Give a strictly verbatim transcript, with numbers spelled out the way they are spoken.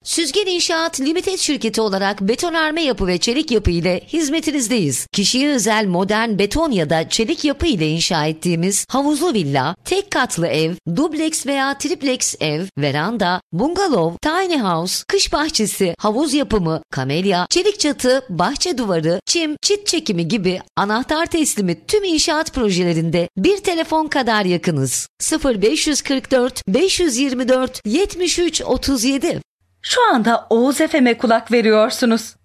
Süzgen İnşaat Limited şirketi olarak betonarme yapı ve çelik yapı ile hizmetinizdeyiz. Kişiye özel modern beton ya da çelik yapı ile inşa ettiğimiz havuzlu villa, tek katlı ev, dubleks veya triplex ev, veranda, bungalov, tiny house, kış bahçesi, havuz yapımı, kamelya, çelik çatı, bahçe duvarı, çim, çit çekimi gibi anahtar teslimi tüm inşaat projelerinde bir telefon kadar yakınız. sıfır beş kırk dört beş yirmi dört yetmiş üç otuz yedi. Şu anda Oğuz F M'e kulak veriyorsunuz.